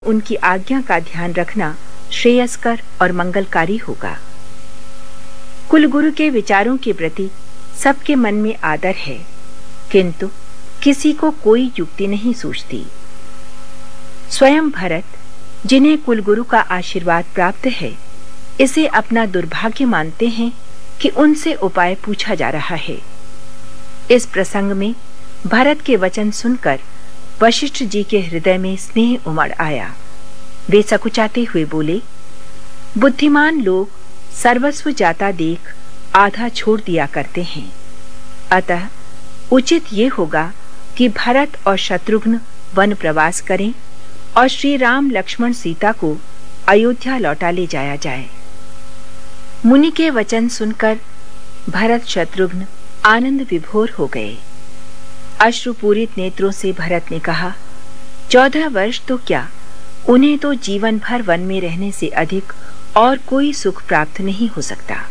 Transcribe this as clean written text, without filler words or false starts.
उनकी आज्ञा का ध्यान रखना श्रेयस्कर और मंगलकारी होगा। कुलगुरु के विचारों के प्रति सबके मन में आदर है, किंतु किसी को कोई युक्ति नहीं सूझती। स्वयं भरत, जिन्हें कुलगुरु का आशीर्वाद प्राप्त है, इसे अपना दुर्भाग्य मानते हैं कि उनसे उपाय पूछा जा रहा है। इस प्रसंग में भरत के वचन सुनकर वशिष्ठ जी के हृदय में स्नेह उमड़ आया। वे सकुचाते हुए बोले, बुद्धिमान लोग सर्वस्व जाता देख आधा छोड़ दिया करते हैं, अतः उचित ये होगा कि भरत और शत्रुघ्न वन प्रवास करें और श्री राम लक्ष्मण सीता को अयोध्या लौटा ले जाया जाए। मुनि के वचन सुनकर भरत शत्रुघ्न आनंद विभोर हो गए। अश्रुपूरित नेत्रों से भरत ने कहा, 14 वर्ष तो क्या, उन्हें तो जीवन भर वन में रहने से अधिक और कोई सुख प्राप्त नहीं हो सकता।